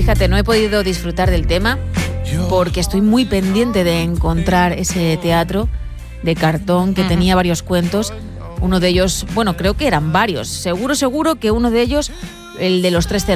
Fíjate, no he podido disfrutar del tema porque estoy muy pendiente de encontrar ese teatro de cartón que tenía varios cuentos. Uno de ellos, bueno, creo que eran varios. Seguro que uno de ellos, el de los 3